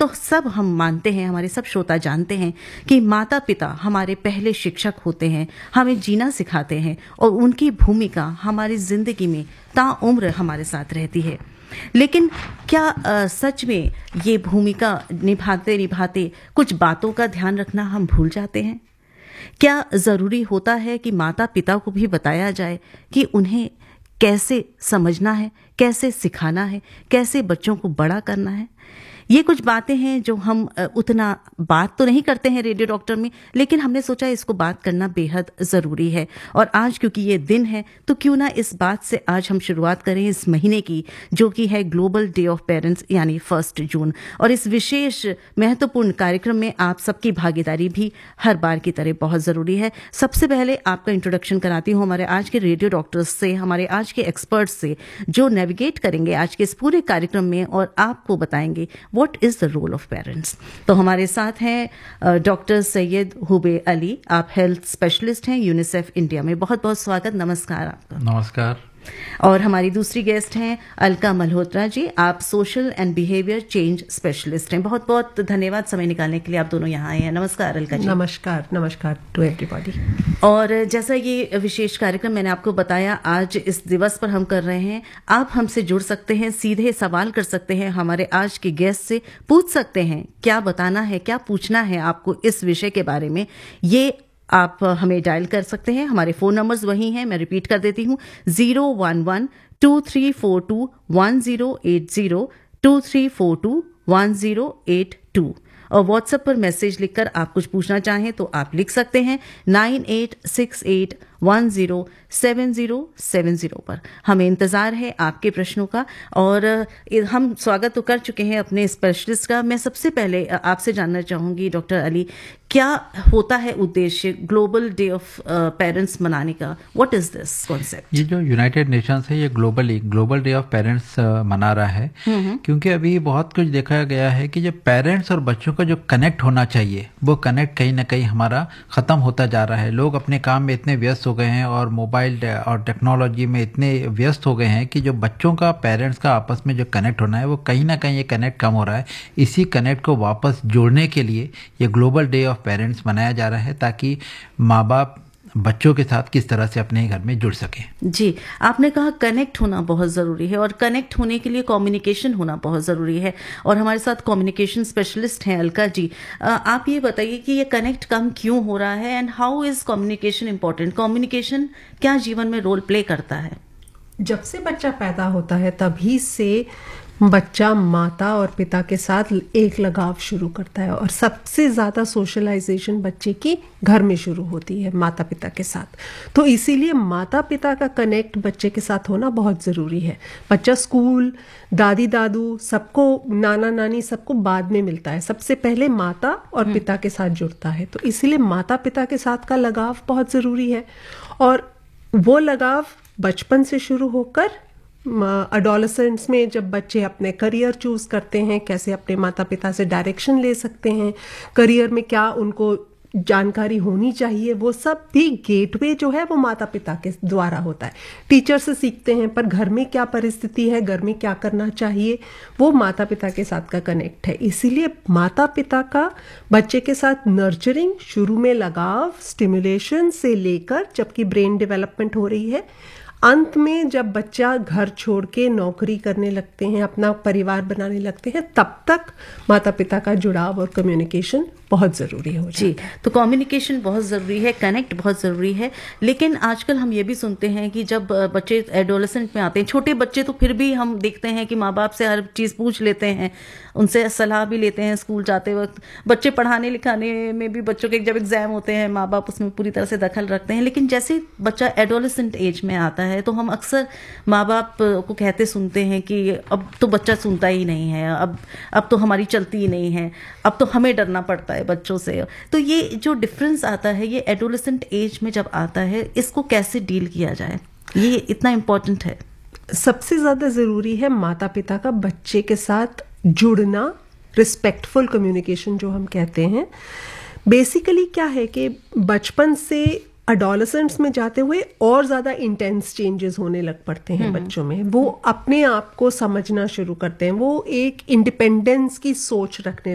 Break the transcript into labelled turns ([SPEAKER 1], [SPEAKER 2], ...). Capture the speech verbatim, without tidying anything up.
[SPEAKER 1] तो सब हम मानते हैं, हमारे सब श्रोता जानते हैं कि माता पिता हमारे पहले शिक्षक होते हैं, हमें जीना सिखाते हैं और उनकी भूमिका हमारी जिंदगी में ताउम्र हमारे साथ रहती है। लेकिन क्या आ, सच में ये भूमिका निभाते निभाते कुछ बातों का ध्यान रखना हम भूल जाते हैं? क्या जरूरी होता है कि माता पिता को भी बताया जाए कि उन्हें कैसे समझना है, कैसे सिखाना है, कैसे बच्चों को बड़ा करना है? ये कुछ बातें हैं जो हम उतना बात तो नहीं करते हैं रेडियो डॉक्टर में, लेकिन हमने सोचा इसको बात करना बेहद ज़रूरी है। और आज क्योंकि ये दिन है तो क्यों ना इस बात से आज हम शुरुआत करें इस महीने की, जो कि है ग्लोबल डे ऑफ पेरेंट्स यानी फर्स्ट जून। और इस विशेष महत्वपूर्ण कार्यक्रम में आप सबकी भागीदारी भी हर बार की तरह बहुत ज़रूरी है। सबसे पहले आपका इंट्रोडक्शन कराती हूँ हमारे आज के रेडियो डॉक्टर्स से, हमारे आज के एक्सपर्ट्स से, जो नेविगेट करेंगे आज के इस पूरे कार्यक्रम में और आपको बताएंगे what is the role of parents. तो हमारे साथ हैं डॉक्टर सैयद हुबे अली, आप हेल्थ स्पेशलिस्ट हैं यूनिसेफ इंडिया में। बहुत बहुत स्वागत, नमस्कार आपका।
[SPEAKER 2] नमस्कार।
[SPEAKER 1] और हमारी दूसरी गेस्ट हैं अलका मल्होत्रा जी, आप social and behaviour change specialist हैं। बहुत बहुत धन्यवाद समय निकालने के लिए, आप दोनों यहाँ आए हैं। नमस्कार अलका जी।
[SPEAKER 3] नमस्कार। नमस्कार टू एवरीबॉडी।
[SPEAKER 1] और जैसा ये विशेष कार्यक्रम मैंने आपको बताया, आज इस दिवस पर हम कर रहे हैं, आप हमसे जुड़ सकते हैं, सीधे सवाल कर सकते हैं, हमारे आज के गेस्ट से पूछ सकते हैं क्या बताना है, क्या पूछना है आपको इस विषय के बारे में। ये आप हमें डायल कर सकते हैं, हमारे फोन नंबर्स वही हैं, मैं रिपीट कर देती हूँ, zero one one two three four to one zero eight zero to three four to one zero eight to. और व्हाट्सएप पर मैसेज लिखकर आप कुछ पूछना चाहें तो आप लिख सकते हैं nine eight six eight one zero seven zero seven zero पर। हमें इंतजार है आपके प्रश्नों का। और हम स्वागत तो कर चुके हैं अपने स्पेशलिस्ट का। मैं सबसे पहले आपसे जानना चाहूंगी डॉक्टर अली, क्या होता है उद्देश्य ग्लोबल डे ऑफ पेरेंट्स मनाने का? What is this concept?
[SPEAKER 2] ये जो यूनाइटेड नेशंस है ये globally global day of parents मना रहा है, क्योंकि अभी बहुत कुछ देखा गया है कि जो पेरेंट्स और बच्चों का जो कनेक्ट होना चाहिए वो कनेक्ट कहीं ना कहीं हमारा खत्म होता जा रहा है। लोग अपने काम में इतने व्यस्त हो गए हैं और मोबाइल और टेक्नोलॉजी में इतने व्यस्त हो गए हैं कि जो बच्चों का पेरेंट्स का आपस में जो कनेक्ट होना है वो कहीं ना कहीं ये कनेक्ट कम हो रहा है। इसी कनेक्ट को वापस जोड़ने के लिए ये ग्लोबल डे ऑफ पेरेंट्स मनाया जा रहा है, ताकि माँ बाप बच्चों के साथ किस तरह से अपने घर में जुड़ सके।
[SPEAKER 1] जी, आपने कहा कनेक्ट होना बहुत ज़रूरी है और कनेक्ट होने के लिए कम्युनिकेशन होना बहुत ज़रूरी है। और हमारे साथ कम्युनिकेशन स्पेशलिस्ट हैं अलका जी। आप ये बताइए कि ये कनेक्ट कम क्यों हो रहा है and how is communication important? Communication क्या जीवन में रोल प्ले करता है?
[SPEAKER 3] जब से बच्चा पैदा होता है तभी से बच्चा माता और पिता के साथ एक लगाव शुरू करता है, और सबसे ज़्यादा सोशलाइजेशन बच्चे की घर में शुरू होती है माता पिता के साथ। तो इसीलिए माता पिता का कनेक्ट बच्चे के साथ होना बहुत ज़रूरी है। बच्चा स्कूल, दादी दादू, सबको, नाना नानी, सबको बाद में मिलता है, सबसे पहले माता और पिता के साथ जुड़ता है। तो इसीलिए माता पिता के साथ का लगाव बहुत ज़रूरी है, और वो लगाव बचपन से शुरू होकर एडोलेसेंस में जब बच्चे अपने करियर चूज करते हैं, कैसे अपने माता पिता से डायरेक्शन ले सकते हैं, करियर में क्या उनको जानकारी होनी चाहिए, वो सब भी गेटवे जो है वो माता पिता के द्वारा होता है। टीचर से सीखते हैं, पर घर में क्या परिस्थिति है, घर में क्या करना चाहिए, वो माता पिता के साथ का कनेक्ट है। इसीलिए माता पिता का बच्चे के साथ नर्चरिंग, शुरू में लगाव, स्टिमुलेशन से लेकर जबकि ब्रेन डेवलपमेंट हो रही है, अंत में जब बच्चा घर छोड़ के नौकरी करने लगते हैं, अपना परिवार बनाने लगते हैं, तब तक माता पिता का जुड़ाव और कम्युनिकेशन बहुत ज़रूरी हो जाता है।
[SPEAKER 1] जी, तो कम्युनिकेशन बहुत ज़रूरी है, कनेक्ट बहुत ज़रूरी है। लेकिन आजकल हम ये भी सुनते हैं कि जब बच्चे एडोलेसेंट में आते हैं, छोटे बच्चे, तो फिर भी हम देखते हैं कि माँ बाप से हर चीज़ पूछ लेते हैं, उनसे सलाह भी लेते हैं स्कूल जाते वक्त। बच्चे पढ़ाने लिखाने में भी, बच्चों के जब एग्जाम होते हैं, माँ बाप उसमें पूरी तरह से दखल रखते हैं। लेकिन जैसे बच्चा एडोलेसेंट एज में आता है तो हम अक्सर माँ बाप को कहते सुनते हैं कि अब तो बच्चा सुनता ही नहीं है, अब अब तो हमारी चलती ही नहीं है, अब तो हमें डरना पड़ता है बच्चों से। तो ये जो डिफरेंस आता है ये एडोलेसेंट एज में जब आता है, इसको कैसे डील किया जाए, ये इतना इम्पोर्टेंट है?
[SPEAKER 3] सबसे ज्यादा जरूरी है माता पिता का बच्चे के साथ जुड़ना, रिस्पेक्टफुल कम्युनिकेशन जो हम कहते हैं। बेसिकली क्या है कि बचपन से अडोलेसेंट्स में जाते हुए और ज्यादा इंटेंस चेंजेस होने लग पड़ते हैं बच्चों में। वो अपने आप को समझना शुरू करते हैं, वो एक इंडिपेंडेंस की सोच रखने